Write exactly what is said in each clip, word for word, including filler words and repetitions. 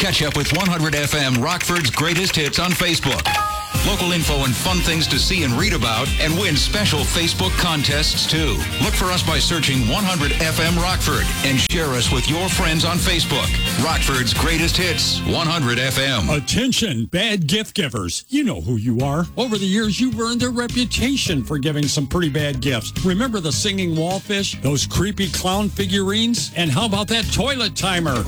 Catch up with one hundred F M Rockford's greatest hits on Facebook. Local info and fun things to see and read about, and win special Facebook contests, too. Look for us by searching one hundred F M Rockford and share us with your friends on Facebook. Rockford's greatest hits, one hundred F M. Attention, bad gift givers. You know who you are. Over the years, you've earned a reputation for giving some pretty bad gifts. Remember the singing wallfish, those creepy clown figurines? And how about that toilet timer?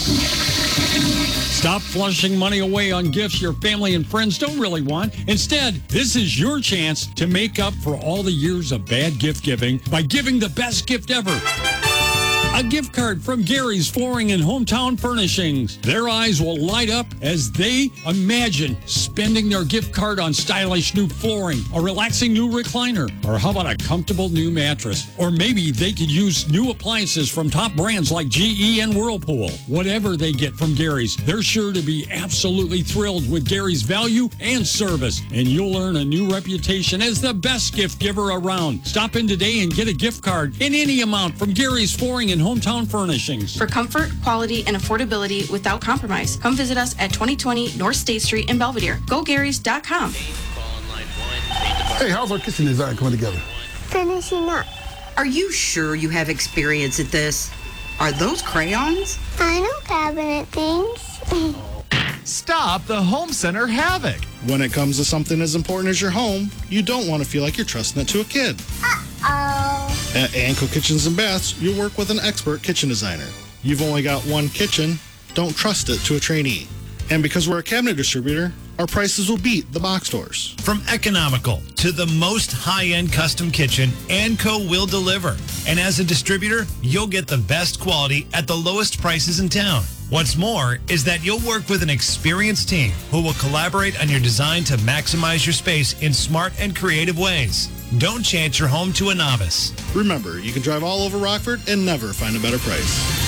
Stop flushing money away on gifts your family and friends don't really want. Instead, this is your chance to make up for all the years of bad gift giving by giving the best gift ever. A gift card from Gary's Flooring and Hometown Furnishings. Their eyes will light up as they imagine spending their gift card on stylish new flooring, a relaxing new recliner, or how about a comfortable new mattress? Or maybe they could use new appliances from top brands like G E and Whirlpool. Whatever they get from Gary's, they're sure to be absolutely thrilled with Gary's value and service. And you'll earn a new reputation as the best gift giver around. Stop in today and get a gift card in any amount from Gary's Flooring and Hometown Furnishings. For comfort, quality, and affordability without compromise, come visit us at twenty twenty North State Street in Belvedere. Go Garys dot com. Hey, how's our kitchen design coming together? Finishing up. Are you sure you have experience at this? Are those crayons? I know cabinet things. Stop the home center havoc. When it comes to something as important as your home, you don't want to feel like you're trusting it to a kid. Uh-oh. At Anco Kitchens and Baths, you'll work with an expert kitchen designer. You've only got one kitchen, don't trust it to a trainee. And because we're a cabinet distributor, our prices will beat the box stores. From economical to the most high-end custom kitchen, Anco will deliver. And as a distributor, you'll get the best quality at the lowest prices in town. What's more is that you'll work with an experienced team who will collaborate on your design to maximize your space in smart and creative ways. Don't chance your home to a novice. Remember, you can drive all over Rockford and never find a better price.